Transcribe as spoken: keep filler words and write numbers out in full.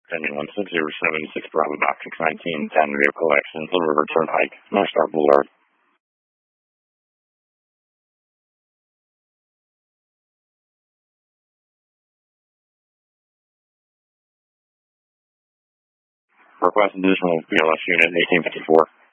Pending one six zero seven six Bravo Box six nineteen, ten vehicle accident, Little River Turnpike, North Star Boulevard. Request additional B L S unit eighteen fifty-four.